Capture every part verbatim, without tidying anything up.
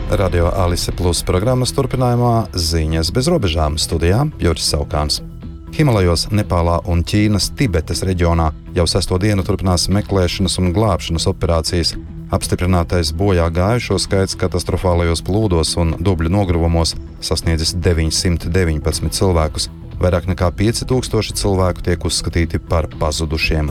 Radio Alise Plus programmas turpinājumā ziņas bez robežām studijā Juris Saukāns. Himalajos, Nepālā un Ķīnas Tibetas reģionā jau sesto dienu turpinās meklēšanas un glābšanas operācijas. Apstiprinātais bojā gājušo skaits katastrofālajos plūdos un dubļu nogruvumos sasniedzis deviņsimt deviņpadsmit cilvēkus. Vairāk nekā pieci tūkstoši cilvēku tiek uzskatīti par pazudušiem.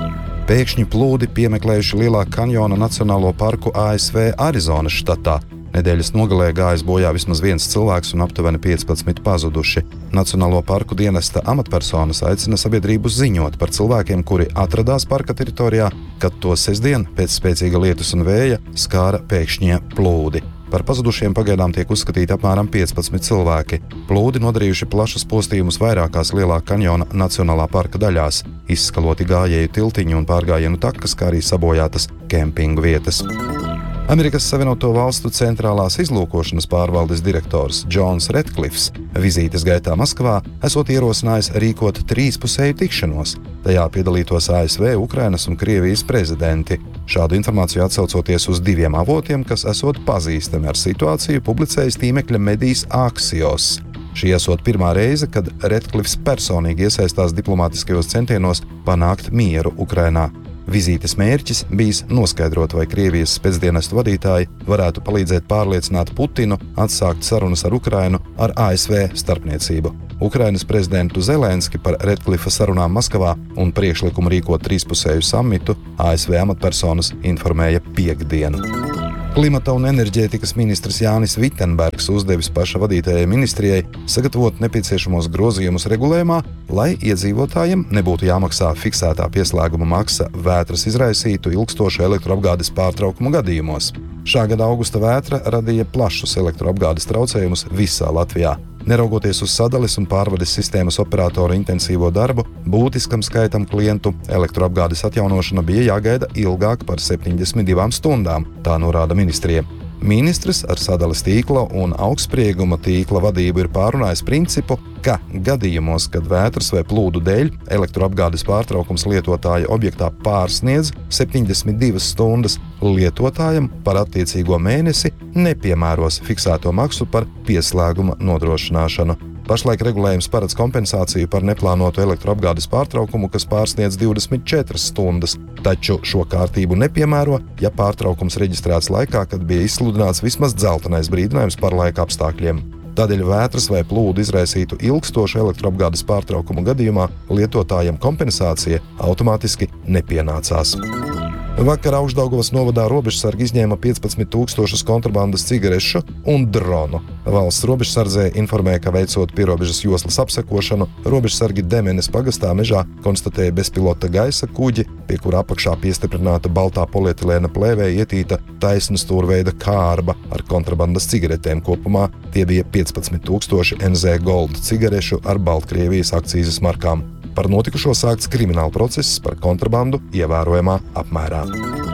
Pēkšņi plūdi piemeklējuši Lielā kanjona Nacionālo parku A S V Arizonas štatā. Nedēļas nogalē gājis bojā vismaz viens cilvēks un aptuveni piecpadsmit pazuduši. Nacionālo parku dienesta amatpersonas aicina sabiedrību ziņot par cilvēkiem, kuri atradās parka teritorijā, kad to sestdien pēc spēcīga lietus un vēja skāra pēkšņie plūdi. Par pazudušiem pagaidām tiek uzskatīti apmēram piecpadsmit cilvēki. Plūdi nodarījuši plašus postījumus vairākās Lielā kanjona Nacionālā parka daļās, izskaloti gājēju tiltiņu un pārgājienu takas, kā arī sabojātas kempingu vietas. Amerikas Savienoto Valstu centrālās izlūkošanas pārvaldes direktors Džons Redklifs vizītes gaitā Maskavā esot ierosinājis rīkot trīspusēju tikšanos. Tajā piedalītos A S V, Ukrainas un Krievijas prezidenti. Šādu informāciju atsaucoties uz diviem avotiem, kas esot pazīstami ar situāciju, publicējis tīmekļa medijs Axios. Šī esot pirmā reize, kad Redklifs personīgi iesaistās diplomātiskajos centienos panākt mieru Ukrainā. Vizītes mērķis bijis noskaidrot, vai Krievijas spēcdienestu vadītāji varētu palīdzēt pārliecināt Putinu atsākt sarunas ar Ukrainu ar A S V starpniecību. Ukrainas prezidentu Zelenski par Redklifa sarunām Maskavā un priekšlikumu rīkot trīspusēju samitu A S V amatpersonas informēja piektdienu. Klimata un enerģētikas ministrs Jānis Vitenbergs uzdevis paša vadītājai ministrijai sagatavot nepieciešamos grozījumus regulējumā, lai iedzīvotājiem nebūtu jāmaksā fiksētā pieslēguma maksa vētras izraisītu ilgstošu elektroapgādes pārtraukumu gadījumos. Šā gada augusta vētra radīja plašus elektroapgādes traucējumus visā Latvijā. Neraugoties uz sadales un pārvades sistēmas operatoru intensīvo darbu, būtiskam skaitam klientu elektroapgādes atjaunošana bija jāgaida ilgāk par septiņdesmit divām stundām, tā norāda ministrija. Ministrs ar sadales tīkla un augstsprieguma tīkla vadību ir pārunājis principu, ka gadījumos, kad vētras vai plūdu dēļ elektroapgādes pārtraukums lietotāja objektā pārsniedz septiņdesmit divas stundas, lietotājam par attiecīgo mēnesi nepiemēros fiksēto maksu par pieslēguma nodrošināšanu. Pašlaik regulējums paredz kompensāciju par neplānotu elektroapgādes pārtraukumu, kas pārsniedz divdesmit četras stundas, taču šo kārtību nepiemēro, ja pārtraukums reģistrēts laikā, kad bija izsludināts vismaz dzeltenais brīdinājums par laika apstākļiem. Tādēļ vētras vai plūdu izraisītu ilgstošu elektroapgādes pārtraukumu gadījumā lietotājiem kompensācija automātiski nepienācās. Vakar Augšdaugavas novadā robežsargi izņēma piecpadsmit tūkstošus kontrabandas cigarešu un dronu. Valsts robežsardzē informēja, ka veicot pierobežas joslas apsekošanu, robežsargi Demenes pagastā mežā konstatēja bezpilota gaisa kuģi, pie kura apakšā piestiprināta baltā polietilēna plēvē ietīta taisna stūrveida kārba ar kontrabandas cigaretēm. Kopumā tie bija piecpadsmit tūkstoši N Z Gold cigarešu ar Baltkrievijas akcīzes markām. Par notikušo sākts krimināla process par kontrabandu ievērojamā apmērā.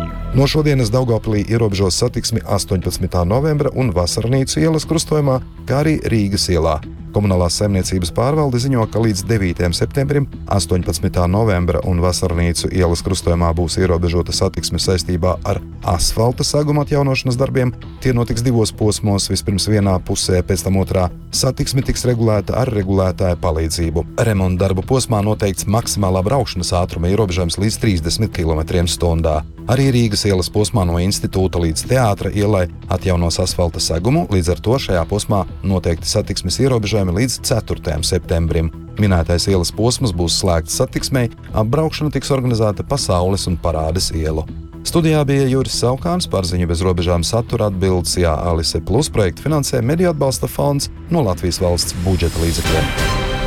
No šodienas Daugavpilī ierobežos satiksmi astoņpadsmitā novembra un Vasarnīcu ielas krustojumā, kā arī Rīgas ielā. Komunālās saimniecības pārvalde ziņo, ka līdz devītajam septembrim astoņpadsmitā novembra un Vasarnīcu ielas krustojumā būs ierobežota satiksme saistībā ar asfalta seguma atjaunošanas darbiem. Tie notiks divos posmos, vispirms vienā pusē, pēc tam otrā. Satiksme tiks regulēta ar regulētāja palīdzību. Remonta darbu posmā noteikts maksimālā braukšanas ātruma ierobežojums līdz trīsdesmit kilometriem stundā. Arī Rīgas ielas posmā no Institūta līdz Teātra ielai atjaunos asfalta segumu, līdz ar to šajā posmā noteikti satiksmes ierobežojumi līdz ceturtajam septembrim. Minētais ielas posms būs slēgts satiksmei, apbraukšana tiks organizēta pa Saules un Parādes ielu. Studijā bija Juris Saukāns, par ziņu bez robežām satura atbildes, jā, Alise Plus projektu finansē Mediju atbalsta fonds no Latvijas valsts budžeta līdzekļiem.